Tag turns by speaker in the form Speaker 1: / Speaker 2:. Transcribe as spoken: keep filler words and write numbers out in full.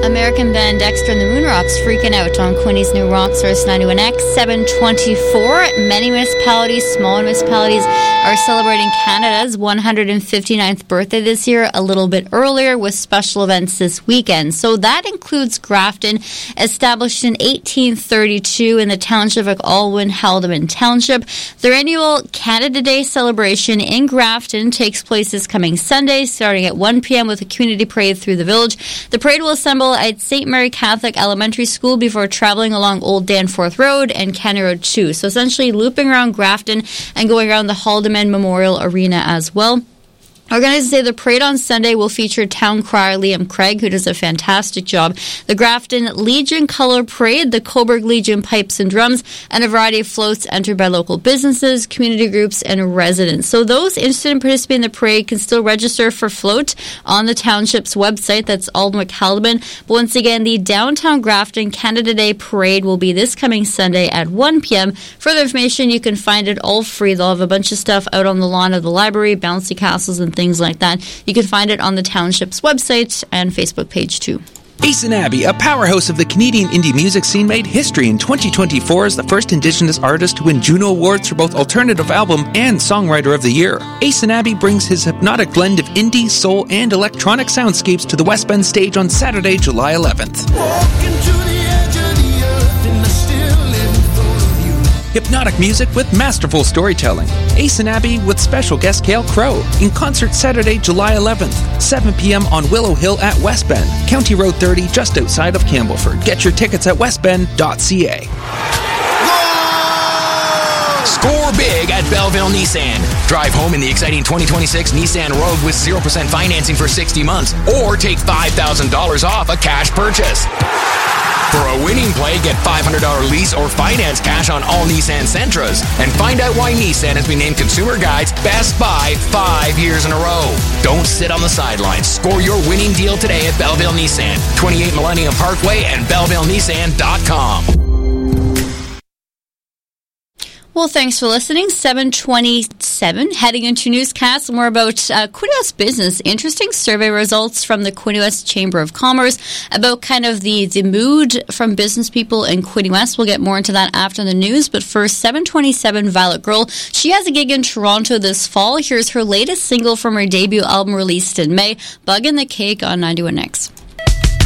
Speaker 1: American band Dexter and the Moon Rocks freaking out on Quinny's new Rock Source ninety-one X. seven twenty-four. Many municipalities, small municipalities, are celebrating Canada's one hundred fifty-ninth birthday this year, a little bit earlier, with special events this weekend. So that includes Grafton, established in eighteen thirty-two in the township of Alwyn, Haldimand Township. Their annual Canada Day celebration in Grafton takes place this coming Sunday, starting at one p.m. with a community parade through the village. The parade will assemble at Saint Mary Catholic Elementary School before traveling along Old Danforth Road and Canning Road two. So essentially looping around Grafton and going around the Haldimand Memorial Arena as well. Organizers say the parade on Sunday will feature town crier Liam Craig, who does a fantastic job, the Grafton Legion Color Parade, the Coburg Legion Pipes and Drums, and a variety of floats entered by local businesses, community groups, and residents. So those interested in participating in the parade can still register for float on the township's website. That's Aldenwick Haldimand. But once again, the Downtown Grafton Canada Day Parade will be this coming Sunday at one p.m. Further information, you can find it all free. They'll have a bunch of stuff out on the lawn of the library, bouncy castles, and things like that. You can find it on the township's website and Facebook page too.
Speaker 2: Ace and Abby, a powerhouse of the Canadian indie music scene, made history in twenty twenty-four as the first Indigenous artist to win Juno Awards for both Alternative Album and Songwriter of the Year. Ace and Abby brings his hypnotic blend of indie, soul, and electronic soundscapes to the West Bend stage on Saturday, July eleventh. Hypnotic music with masterful storytelling. Ace and Abby with special guest Cale Crow in concert Saturday, July eleventh, seven p.m. on Willow Hill at West Bend, County Road thirty, just outside of Campbellford. Get your tickets at westbend dot c a.
Speaker 3: Score big at Belleville Nissan. Drive home in the exciting twenty twenty-six Nissan Rogue with zero percent financing for sixty months, or take five thousand dollars off a cash purchase. For a winning play, get five hundred dollars lease or finance cash on all Nissan Sentras. And find out why Nissan has been named Consumer Guide's Best Buy five years in a row. Don't sit on the sidelines. Score your winning deal today at Belleville Nissan, twenty-eight Millennium Parkway and belleville nissan dot com.
Speaker 1: Well, thanks for listening. seven twenty-seven, heading into newscasts, more about uh, Quinte West business. Interesting survey results from the Quinte West Chamber of Commerce about kind of the, the mood from business people in Quinte West. We'll get more into that after the news. But first, seven twenty-seven, Violet Girl. She has a gig in Toronto this fall. Here's her latest single from her debut album released in May, Bug in the Cake on ninety-one X.